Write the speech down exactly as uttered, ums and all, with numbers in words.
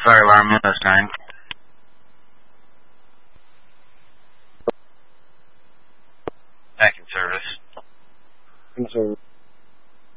Fire alarm, Windows nine. Back in service. In service.